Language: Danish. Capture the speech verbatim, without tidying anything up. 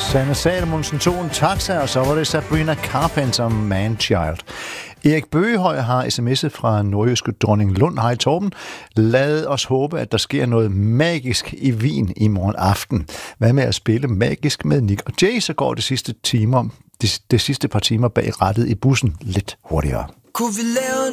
Sanne Salomonsen tog en taxa, og så var det Sabrina Carpenter, Manchild. Erik Bøgehøj har sms'et fra nordjyske Dronning Lund. Hej Torben. Lad os håbe, at der sker noget magisk i Wien i morgen aften. Hvad med at spille magisk med Nick og Jay, så går det sidste, timer, det, det sidste par timer bag rattet i bussen lidt hurtigere. Kunne vi lave